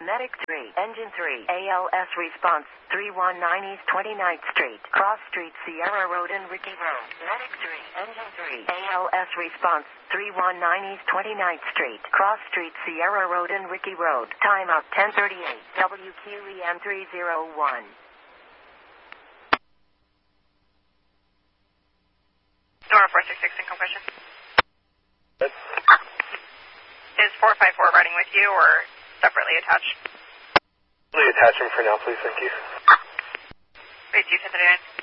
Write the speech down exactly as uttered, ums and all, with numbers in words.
Medic three, Engine three, A L S response, three one nine East twenty-ninth Street, Cross Street, Sierra Road and Ricky Road. Medic three, Engine three, A L S response, three one nine East twenty-ninth Street, Cross Street, Sierra Road and Ricky Road. Timeout ten thirty-eight, W Q E M three oh one. Nora four six six in compression. Is four five four riding with you or separately attached? Separately attaching for now, please. Thank you. Wait, two ten thirty-nine.